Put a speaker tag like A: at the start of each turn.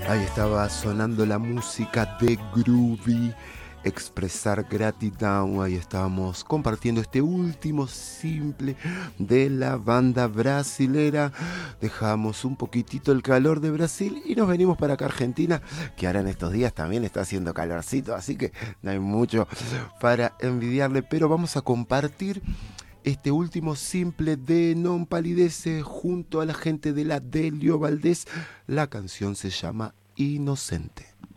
A: Ahí estaba sonando la música de Groovy, Expresar Gratitud. Ahí estábamos compartiendo este último simple de la banda brasilera. Dejamos un poquitito el calor de Brasil y nos venimos para acá Argentina, que ahora en estos días también está haciendo calorcito, así que no hay mucho para envidiarle, pero vamos a compartir este último simple de Non Palidece junto a la gente de la Delio Valdés. La canción se llama Inocente.